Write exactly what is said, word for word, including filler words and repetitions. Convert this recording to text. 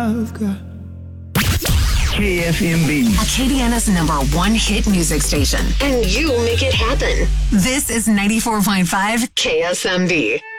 I've got K F M B, Acadiana's number one hit music station. And you make it happen. This is ninety-four point five K S M B.